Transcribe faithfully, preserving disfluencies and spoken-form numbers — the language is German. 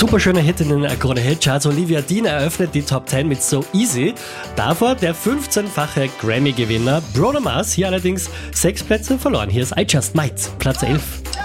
Super schöner Hit in den Krone Hit Charts. Olivia Dean eröffnet die Top zehn mit So Easy. Davor der fünfzehnfache Grammy-Gewinner Bruno Mars. Hier allerdings sechs Plätze verloren. Hier ist I Just Might, Platz elf.